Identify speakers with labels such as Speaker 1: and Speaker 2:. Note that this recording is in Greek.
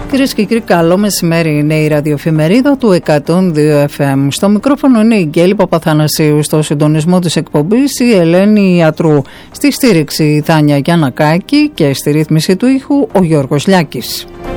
Speaker 1: Κυρίες και κύριοι, καλό μεσημέρι. Είναι η ραδιοεφημερίδα του 102 FM. Στο μικρόφωνο είναι η Γκέλη Παπαθανασίου, στο συντονισμό της εκπομπής η Ελένη Ιατρού, στη στήριξη η Θάνια Γιαννακάκη και στη ρύθμιση του ήχου ο Γιώργος Λιάκης.